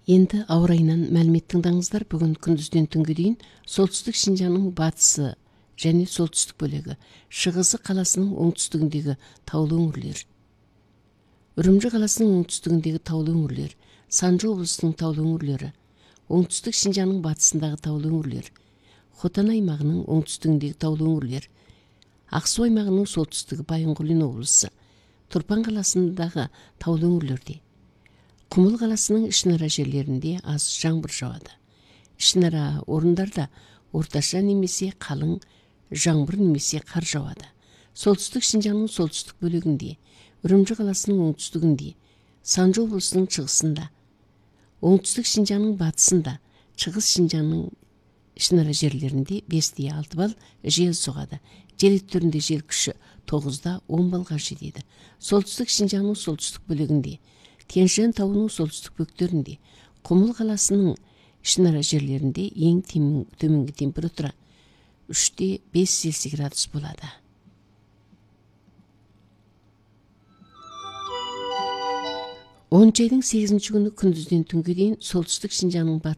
Енді ауа райынан мәлімет тыңдаңыздар. Бүгін күндізден түнге дейін солтүстік Шинжаңның батысы және солтүстік бөлігі, шығысы қаласының оңтүстігіндегі таулы өңірлер, Үрімжі қаласының оңтүстігіндегі таулы өңірлер, Санжы облысының таулы өңірлері, оңтүстік Шинжаңның батысындағы таулы өңірлер, Хотан аймағының оңтүстігіндегі таулы өңірлер, Ақсу аймағының солтүстігі Байынқұлин облысы, Тұрпан қаласындағы таулы өңірлерде, Құмыл қаласының ішінара жерлерінде аз жаңбыр жауады. Ішінара орындарда орташа немесе қалың жаңбыр немесе қар жауады. Солтүстік Шинжаңның солтүстік бөлігінде, Үрімжі қаласының оңтүстігінде, Санжы облысының шығысында, оңтүстік Шинжаңның батысында, шығыс Шинжаңның ішінара жерлерінде 5-6 балл жел соғады. Жел екпіні жел күші 9-10 баллға жетеді. Солтүстік Шинжаңның солтүстік бөлігінде, Тянь-Шань тауының солтүстік бөктерінде, Құмыл қаласының ішінара жерлерінде ең төменгі температура 3-5 Цельсий градус болады. 10 айдың 8-ші күні күндізден түнге дейін солтүстік Шинжаңның